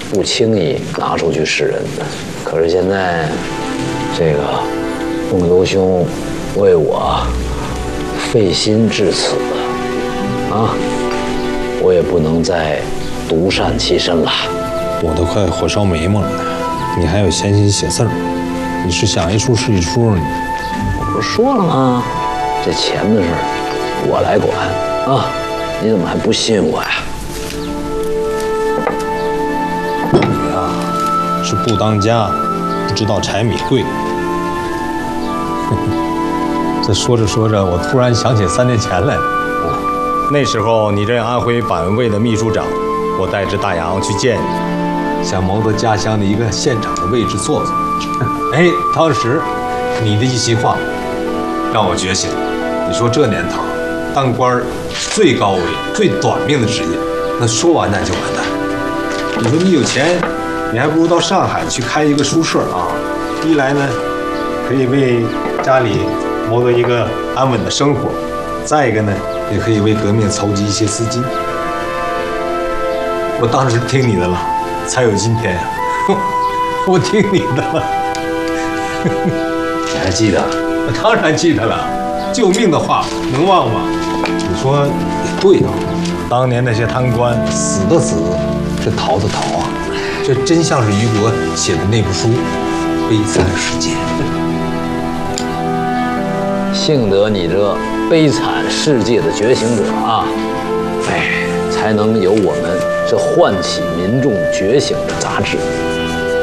不轻易拿出去示人的。可是现在，这个孟尤兄为我费心至此啊，我也不能再独善其身了。 我都快火烧眉毛了，你还有闲心写字儿？你是想一出是一出？ 我不是说了吗？这钱的事儿我来管啊！你怎么还不信我呀？ 你呀，是不当家，不知道柴米贵。这说着说着，我突然想起3年前来了。那时候你任安徽板卫的秘书长，我带着大洋去见你，想谋得家乡的一个县长的位置坐坐。哎，当时你的一席话让我觉醒。你说这年头当官儿最高危、最短命的职业，那说完蛋就完蛋。你说你有钱，你还不如到上海去开一个书社啊！一来呢，可以为家里谋得一个安稳的生活；再一个呢，也可以为革命筹集一些资金。我当时听你的了，才有今天呀！我听你的了。 你还记得？ 我当然记得了。救命的话能忘吗？你说也对啊，当年那些贪官死的死，这逃的逃啊，这真像是雨果写的那部书《悲惨世界》。 幸得你这悲惨世界的觉醒者啊，哎，才能有我们这唤起民众觉醒的杂志。